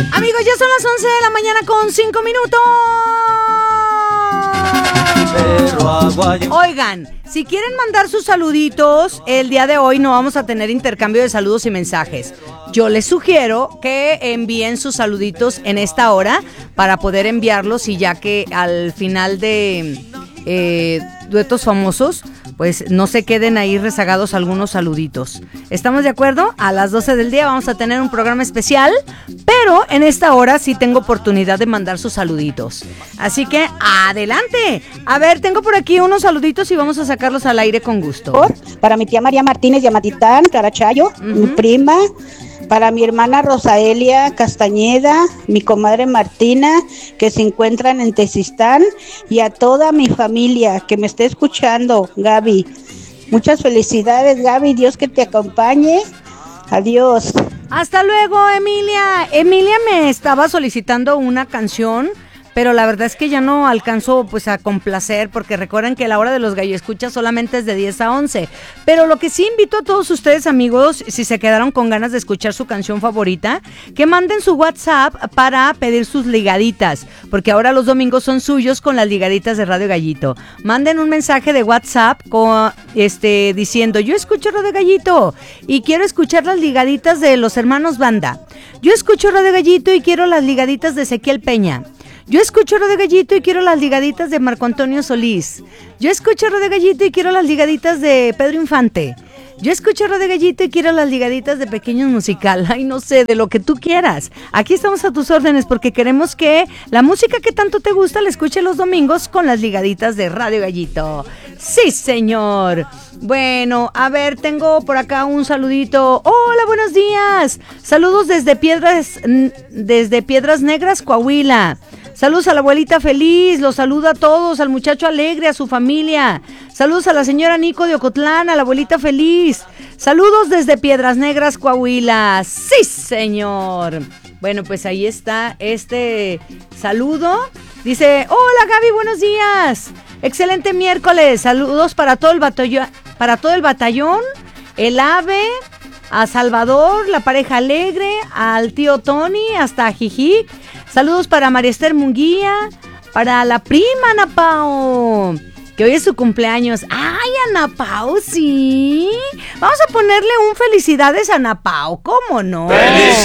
Amigos, ya son las 11 de la mañana con 5 minutos. Oigan, si quieren mandar sus saluditos, el día de hoy no vamos a tener intercambio de saludos y mensajes. Yo les sugiero que envíen sus saluditos en esta hora para poder enviarlos, y ya que al final de duetos famosos, pues no se queden ahí rezagados algunos saluditos. ¿Estamos de acuerdo? A las 12 del día vamos a tener un programa especial, pero en esta hora sí tengo oportunidad de mandar sus saluditos. Así que adelante. A ver, tengo por aquí unos saluditos y vamos a sacarlos al aire con gusto. Para mi tía María Martínez de Amatitán, Carachayo, mi prima. Para mi hermana Rosaelia Castañeda, mi comadre Martina, que se encuentran en Tezistán, y a toda mi familia que me esté escuchando, Gaby. Muchas felicidades, Gaby, Dios que te acompañe. Adiós. Hasta luego, Emilia. Emilia me estaba solicitando una canción, pero la verdad es que ya no alcanzo pues a complacer, porque recuerden que la hora de los gallo escuchas solamente es de 10 a 11. Pero lo que sí invito a todos ustedes, amigos, si se quedaron con ganas de escuchar su canción favorita, que manden su WhatsApp para pedir sus ligaditas, porque ahora los domingos son suyos con las ligaditas de Radio Gallito. Manden un mensaje de WhatsApp diciendo: yo escucho Radio Gallito y quiero escuchar las ligaditas de los hermanos Banda. Yo escucho Radio Gallito y quiero las ligaditas de Ezequiel Peña. Yo escucho Radio Gallito y quiero las ligaditas de Marco Antonio Solís. Yo escucho Radio Gallito y quiero las ligaditas de Pedro Infante. Yo escucho Radio Gallito y quiero las ligaditas de Pequeños Musical. Ay, no sé, de lo que tú quieras. Aquí estamos a tus órdenes, porque queremos que la música que tanto te gusta la escuche los domingos con las ligaditas de Radio Gallito. ¡Sí, señor! Bueno, a ver, tengo por acá un saludito. ¡Hola, buenos días! Saludos desde Piedras Negras, Coahuila. Saludos a la abuelita feliz, los saluda a todos, al muchacho alegre, a su familia. Saludos a la señora Nico de Ocotlán, a la abuelita feliz. Saludos desde Piedras Negras, Coahuila. ¡Sí, señor! Bueno, pues ahí está este saludo. Dice: hola, Gaby, buenos días. Excelente miércoles. Saludos para todo el batallón, el AVE, a Salvador, la pareja alegre, al tío Tony, hasta Jijic. Saludos para María Esther Munguía, para la prima Ana Pao, que hoy es su cumpleaños. ¡Ay, Ana Pao, sí! Vamos a ponerle un felicidades a Ana Pao, ¿cómo no? ¡Felicidades!